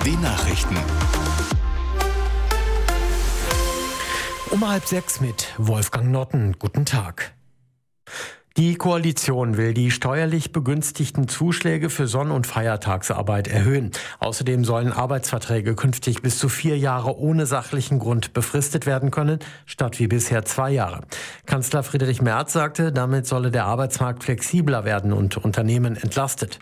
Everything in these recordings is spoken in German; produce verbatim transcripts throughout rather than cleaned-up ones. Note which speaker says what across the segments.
Speaker 1: den Nachrichten.
Speaker 2: Um halb sechs mit Wolfgang Notten. Guten Tag. Die Koalition will die steuerlich begünstigten Zuschläge für Sonn- und Feiertagsarbeit erhöhen. Außerdem sollen Arbeitsverträge künftig bis zu vier Jahre ohne sachlichen Grund befristet werden können, statt wie bisher zwei Jahre. Kanzler Friedrich Merz sagte, damit solle der Arbeitsmarkt flexibler werden und Unternehmen entlastet.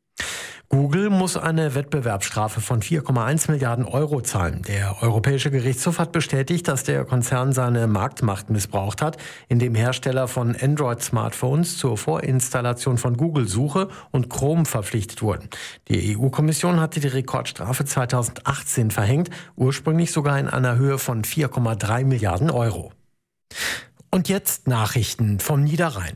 Speaker 2: Google muss eine Wettbewerbsstrafe von vier Komma eins Milliarden Euro zahlen. Der Europäische Gerichtshof hat bestätigt, dass der Konzern seine Marktmacht missbraucht hat, indem Hersteller von Android-Smartphones zur Vorinstallation von Google-Suche und Chrome verpflichtet wurden. Die E U-Kommission hatte die Rekordstrafe zweitausendachtzehn verhängt, ursprünglich sogar in einer Höhe von vier Komma drei Milliarden Euro. Und jetzt Nachrichten vom Niederrhein.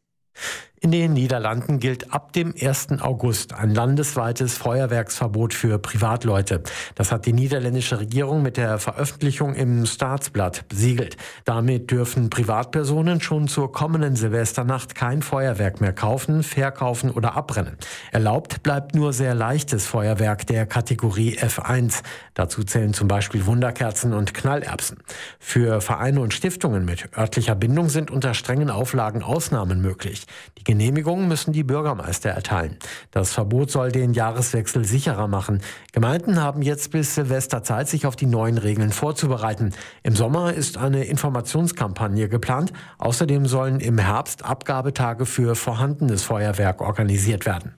Speaker 2: In den Niederlanden gilt ab dem ersten August ein landesweites Feuerwerksverbot für Privatleute. Das hat die niederländische Regierung mit der Veröffentlichung im Staatsblatt besiegelt. Damit dürfen Privatpersonen schon zur kommenden Silvesternacht kein Feuerwerk mehr kaufen, verkaufen oder abbrennen. Erlaubt bleibt nur sehr leichtes Feuerwerk der Kategorie F eins. Dazu zählen zum Beispiel Wunderkerzen und Knallerbsen. Für Vereine und Stiftungen mit örtlicher Bindung sind unter strengen Auflagen Ausnahmen möglich. Die Genehmigungen müssen die Bürgermeister erteilen. Das Verbot soll den Jahreswechsel sicherer machen. Gemeinden haben jetzt bis Silvester Zeit, sich auf die neuen Regeln vorzubereiten. Im Sommer ist eine Informationskampagne geplant. Außerdem sollen im Herbst Abgabetage für vorhandenes Feuerwerk organisiert werden.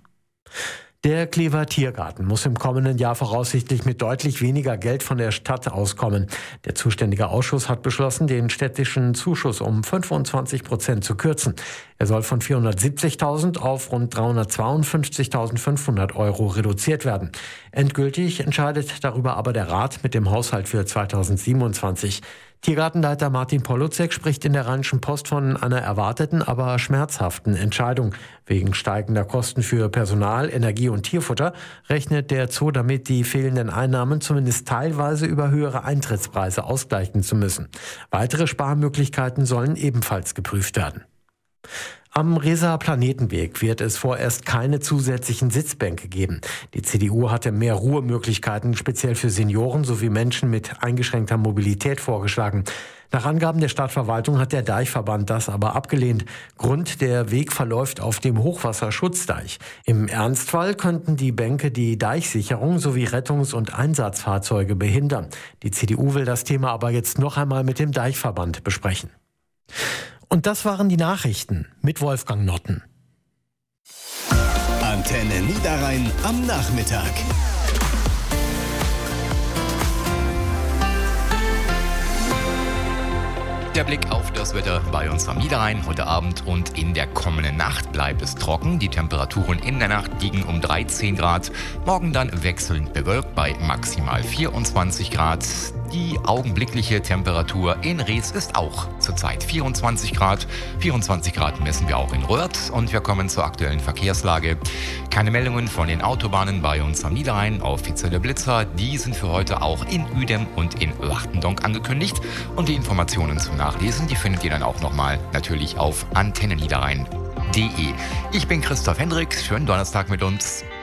Speaker 2: Der Klever Tiergarten muss im kommenden Jahr voraussichtlich mit deutlich weniger Geld von der Stadt auskommen. Der zuständige Ausschuss hat beschlossen, den städtischen Zuschuss um fünfundzwanzig Prozent zu kürzen. Er soll von vierhundertsiebzigtausend auf rund dreihundertzweiundfünfzigtausendfünfhundert Euro reduziert werden. Endgültig entscheidet darüber aber der Rat mit dem Haushalt für zweitausendsiebenundzwanzig. Tiergartenleiter Martin Poluzek spricht in der Rheinischen Post von einer erwarteten, aber schmerzhaften Entscheidung. Wegen steigender Kosten für Personal, Energie und Tierfutter rechnet der Zoo damit, die fehlenden Einnahmen zumindest teilweise über höhere Eintrittspreise ausgleichen zu müssen. Weitere Sparmöglichkeiten sollen ebenfalls geprüft werden. Am Reser Planetenweg wird es vorerst keine zusätzlichen Sitzbänke geben. Die C D U hatte mehr Ruhemöglichkeiten speziell für Senioren sowie Menschen mit eingeschränkter Mobilität vorgeschlagen. Nach Angaben der Stadtverwaltung hat der Deichverband das aber abgelehnt. Grund: der Weg verläuft auf dem Hochwasserschutzdeich. Im Ernstfall könnten die Bänke die Deichsicherung sowie Rettungs- und Einsatzfahrzeuge behindern. Die C D U will das Thema aber jetzt noch einmal mit dem Deichverband besprechen. Und das waren die Nachrichten mit Wolfgang Notten.
Speaker 1: Antenne Niederrhein am Nachmittag.
Speaker 3: Der Blick auf das Wetter bei uns am Niederrhein. Heute Abend und in der kommenden Nacht bleibt es trocken. Die Temperaturen in der Nacht liegen um dreizehn Grad. Morgen dann wechselnd bewölkt bei maximal vierundzwanzig Grad. Die augenblickliche Temperatur in Rees ist auch zurzeit vierundzwanzig Grad. vierundzwanzig Grad messen wir auch in Röhrt. Und wir kommen zur aktuellen Verkehrslage. Keine Meldungen von den Autobahnen bei uns am Niederrhein. Offizielle Blitzer, die sind für heute auch in Uedem und in Wachtendonk angekündigt. Und die Informationen zum Nachlesen, die findet ihr dann auch nochmal natürlich auf antenne niederrhein punkt de. Ich bin Christoph Hendricks. Schönen Donnerstag mit uns.